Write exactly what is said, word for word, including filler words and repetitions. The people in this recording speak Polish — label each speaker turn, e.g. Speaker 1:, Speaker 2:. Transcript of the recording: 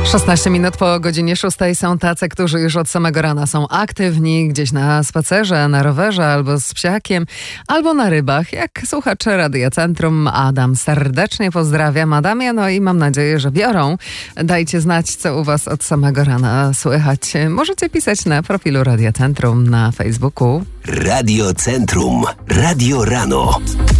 Speaker 1: szesnaście minut po godzinie szóstej są tacy, którzy już od samego rana są aktywni, gdzieś na spacerze, na rowerze, albo z psiakiem, albo na rybach. Jak słuchacze Radia Centrum, Adam serdecznie pozdrawiam. Adamie, no i mam nadzieję, że biorą. Dajcie znać, co u was od samego rana słychać. Możecie pisać na profilu Radia Centrum na Facebooku.
Speaker 2: Radio Centrum. Radio Rano.